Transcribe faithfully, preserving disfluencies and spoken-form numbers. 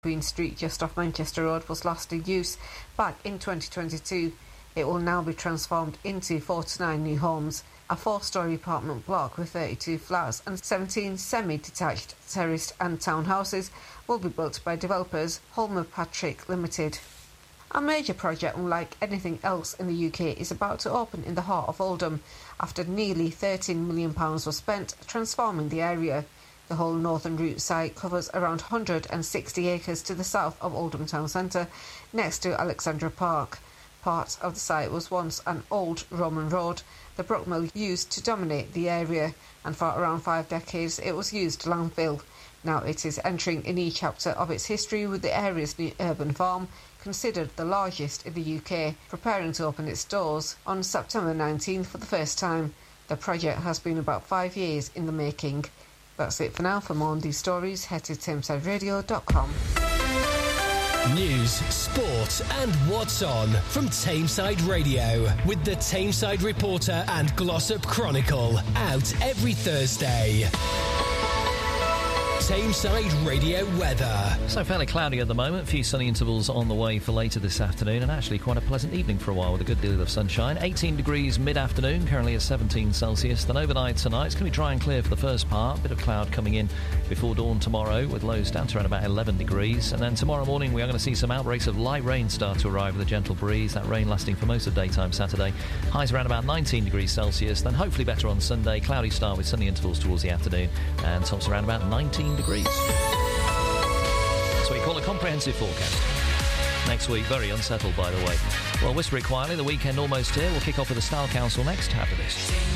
Queen Street just off Manchester Road was last in use back in twenty twenty-two. It will now be transformed into forty-nine new homes. A four-storey apartment block with thirty-two flats and seventeen semi-detached terraced and townhouses will be built by developers Holmer Patrick Limited. A major project unlike anything else in the U K is about to open in the heart of Oldham after nearly thirteen million pounds was spent transforming the area. The whole Northern Route site covers around one hundred sixty acres to the south of Oldham Town Centre, next to Alexandra Park. Part of the site was once an old Roman road the Brook Mill used to dominate the area, and for around five decades it was used landfill. Now it is entering a new chapter of its history with the area's new urban farm, considered the largest in the U K, preparing to open its doors on September nineteenth for the first time. The project has been about five years in the making. That's it for now. For more on these stories, head to Tameside Radio dot com. News, sport and what's on from Tameside Radio with the Tameside Reporter and Glossop Chronicle, out every Thursday. Tameside Radio weather. So fairly cloudy at the moment, a few sunny intervals on the way for later this afternoon, and actually quite a pleasant evening for a while with a good deal of sunshine. eighteen degrees mid-afternoon, currently at seventeen Celsius. Then overnight tonight, it's going to be dry and clear for the first part. Bit of cloud coming in before dawn tomorrow with lows down to around about eleven degrees. And then tomorrow morning we are going to see some outbreaks of light rain start to arrive with a gentle breeze. That rain lasting for most of daytime Saturday. Highs around about nineteen degrees Celsius. Then hopefully better on Sunday. Cloudy start with sunny intervals towards the afternoon and tops around about nineteen degrees. So we call a comprehensive forecast. Next week, very unsettled, by the way. Well, whisper it quietly, the weekend almost here. We'll kick off with the Style Council next after this.